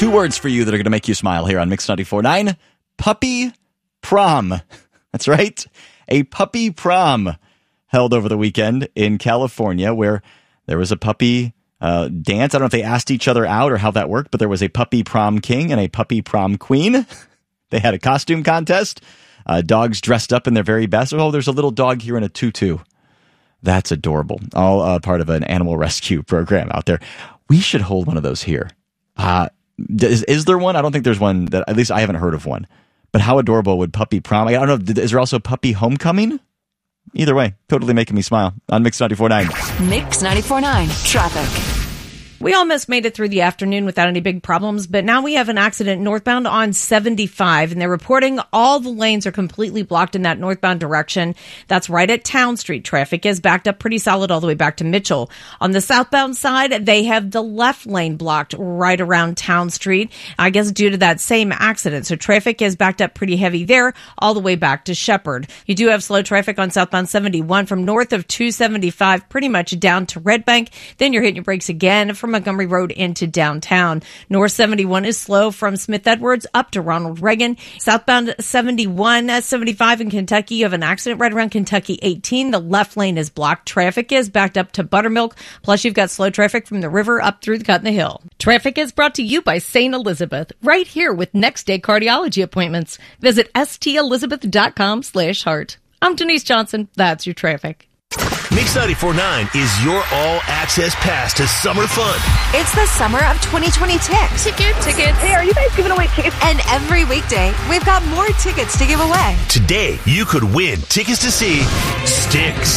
2 words for you that are going to make you smile here on Mix 94.9. Puppy prom. That's right. A puppy prom held over the weekend in California where there was a puppy dance. I don't know if they asked each other out or how that worked, but there was a puppy prom king and a puppy prom queen. They had a costume contest. Dogs dressed up in their very best. Oh, there's a little dog here in a tutu. That's adorable. All part of an animal rescue program out there. We should hold one of those here. Is there one? I don't think there's one. That at least I haven't heard of one. But how adorable would puppy prom? I don't know. Is there also puppy homecoming? Either way, totally making me smile on Mix 94.9. Mix 94.9 traffic. We almost made it through the afternoon without any big problems, but now we have an accident northbound on 75, and they're reporting all the lanes are completely blocked in that northbound direction. That's right at Town Street. Traffic is backed up pretty solid all the way back to Mitchell. On the southbound side, they have the left lane blocked right around Town Street, I guess due to that same accident. So traffic is backed up pretty heavy there all the way back to Shepherd. You do have slow traffic on southbound 71 from north of 275 pretty much down to Red Bank. Then you're hitting your brakes again from Montgomery Road into downtown. North 71 is slow from Smith Edwards up to Ronald Reagan. Southbound 71, 75 in Kentucky, you have an accident right around Kentucky 18. The left lane is blocked. Traffic is backed up to Buttermilk. Plus, you've got slow traffic from the river up through the Cut in the Hill. Traffic is brought to you by St. Elizabeth, right here with next day cardiology appointments. Visit stelizabeth.com/heart. I'm Denise Johnson. That's your traffic. Mix 94.9 is your all-access pass to summer fun. It's the summer of 2020 Ticks. Tickets. Hey, are you guys giving away tickets? And every weekday, we've got more tickets to give away. Today, you could win tickets to see Styx.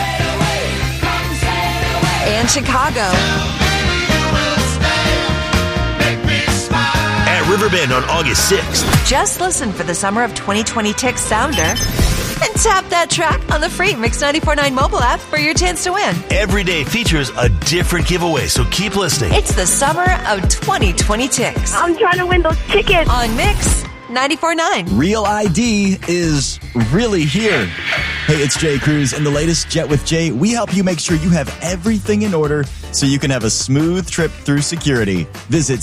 And Chicago. At Riverbend on August 6th. Just listen for the summer of 2020 Ticks sounder. And tap that track on the free Mix 94.9 mobile app for your chance to win. Every day features a different giveaway, so keep listening. It's the summer of 2020 Ticks. I'm trying to win those tickets. On Mix 94.9. Real ID is really here. Hey, it's Jay Cruz, and the latest Jet with Jay. We help you make sure you have everything in order so you can have a smooth trip through security. Visit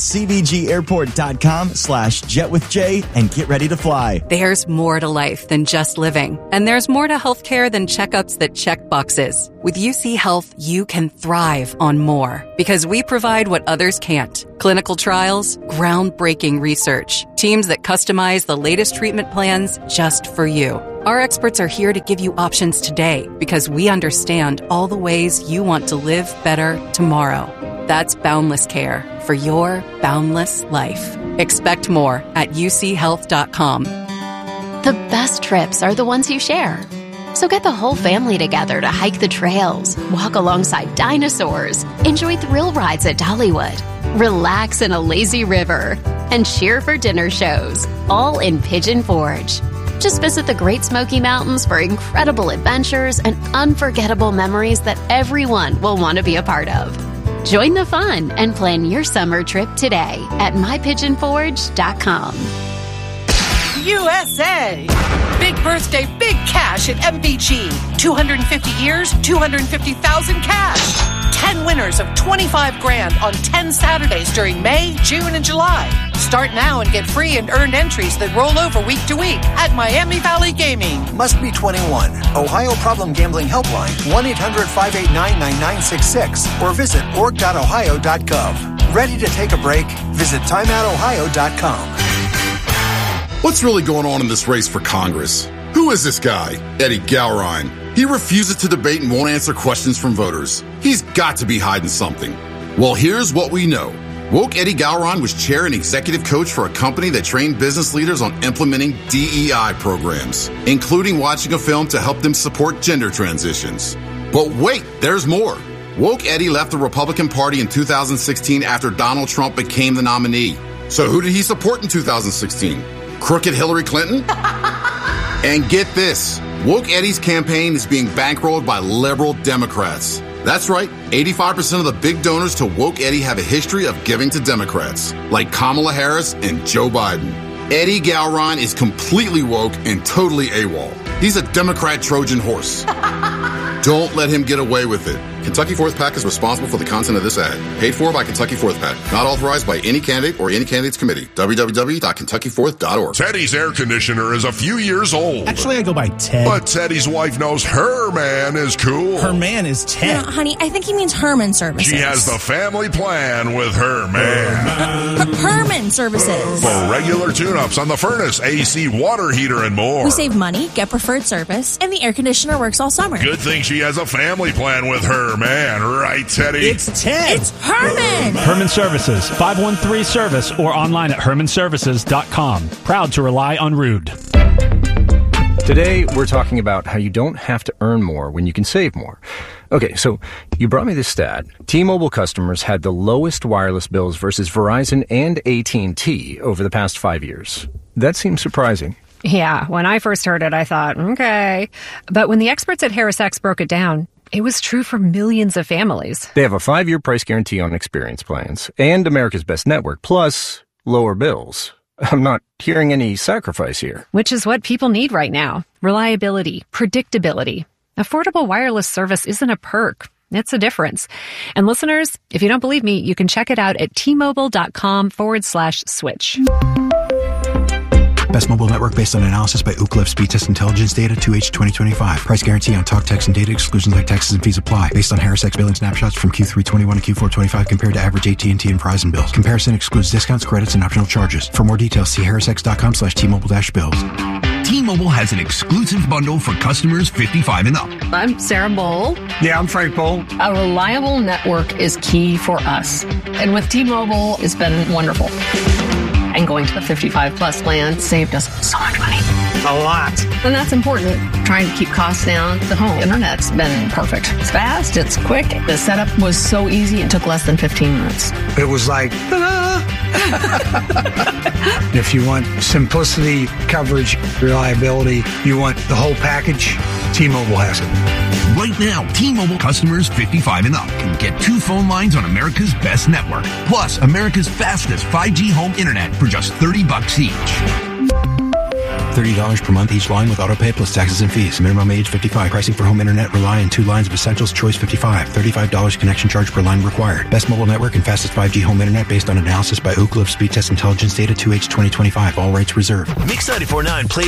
cbgairport.com/jetwithjay and get ready to fly. There's more to life than just living. And there's more to healthcare than checkups that check boxes. With UC Health, you can thrive on more because we provide what others can't. Clinical trials, groundbreaking research, teams that customize the latest treatment plans just for you. Our experts are here to give you options today because we understand all the ways you want to live better tomorrow. That's Boundless Care for your boundless life. Expect more at uchealth.com. The best trips are the ones you share. So get the whole family together to hike the trails, walk alongside dinosaurs, enjoy thrill rides at Dollywood, relax in a lazy river, and cheer for dinner shows, all in Pigeon Forge. Just visit the Great Smoky Mountains for incredible adventures and unforgettable memories that everyone will want to be a part of. Join the fun and plan your summer trip today at mypigeonforge.com. USA! Big birthday, big cash at MVG. 250 years, 250,000 cash. 10 winners of $25,000 on 10 Saturdays during May, June, and July. Start now and get free and earned entries that roll over week to week at Miami Valley Gaming. Must be 21. Ohio Problem Gambling Helpline, 1-800-589-9966 or visit org.ohio.gov. Ready to take a break? Visit timeoutohio.com. What's really going on in this race for Congress? Who is this guy? Eddie Gowrine. He refuses to debate and won't answer questions from voters. He's got to be hiding something. Well, here's what we know. Woke Eddie Gowrine was chair and executive coach for a company that trained business leaders on implementing DEI programs, including watching a film to help them support gender transitions. But wait, there's more. Woke Eddie left the Republican Party in 2016 after Donald Trump became the nominee. So who did he support in 2016? Crooked Hillary Clinton? And get this, Woke Eddie's campaign is being bankrolled by liberal Democrats. That's right, 85% of the big donors to Woke Eddie have a history of giving to Democrats, like Kamala Harris and Joe Biden. Eddie Gowrine is completely woke and totally AWOL. He's a Democrat Trojan horse. Don't let him get away with it, Kentucky Fourth PAC is responsible for the content of this ad. Paid for by Kentucky Fourth PAC. Not authorized by any candidate or any candidate's committee. www.kentuckyfourth.org. Teddy's air conditioner is a few years old. Actually, I go by Ted. But Teddy's wife knows her man is cool. Her man is Ted. No, honey, I think he means Herman Services. She has the family plan with her man. Herman Services. For regular tune-ups on the furnace, AC, water heater, and more. We save money, get preferred service, and the air conditioner works all summer. Good thing she has a family plan with her man, right, Teddy? It's Ted. It's Herman. Herman Services, 513-SERVICE, or online at hermanservices.com. Proud to rely on Rude. Today, we're talking about how you don't have to earn more when you can save more. Okay, so you brought me this stat. T-Mobile customers had the lowest wireless bills versus Verizon and AT&T over the past 5 years. That seems surprising. Yeah, when I first heard it, I thought, okay. But when the experts at HarrisX broke it down, it was true for millions of families. They have a 5-year price guarantee on experience plans and America's Best Network, plus lower bills. I'm not hearing any sacrifice here. Which is what people need right now. Reliability, predictability. Affordable wireless service isn't a perk. It's a difference. And listeners, if you don't believe me, you can check it out at tmobile.com/switch. Best mobile network based on analysis by Ookla Speed Test Intelligence Data 2H 2025. Price guarantee on talk, text, and data. Exclusions like taxes and fees apply. Based on HarrisX billing snapshots from Q3 21 to Q4 25 compared to average AT&T and Verizon bills. Comparison excludes discounts, credits, and optional charges. For more details, see harrisx.com/T-Mobile-bills. T-Mobile has an exclusive bundle for customers 55 and up. I'm Sarah Bowl. Yeah, I'm Frank Bowl. A reliable network is key for us. And with T-Mobile, it's been wonderful. And going to the 55 plus plan saved us so much money. A lot. And that's important. Trying to keep costs down. The home internet's been perfect. It's fast. It's quick. The setup was so easy. It took less than 15 minutes. It was like, if you want simplicity, coverage, reliability, you want the whole package, T-Mobile has it. Right now, T-Mobile customers 55 and up can get 2 phone lines on America's Best Network, plus America's fastest 5G home internet for just $30 each. $30 per month each line with autopay plus taxes and fees. Minimum age 55. Pricing for home internet rely on 2 lines of Essentials Choice 55. $35 connection charge per line required. Best mobile network and fastest 5G home internet based on analysis by Ookla Speed Test Intelligence Data 2H 2025. All rates reserved. Mix 94.9 plays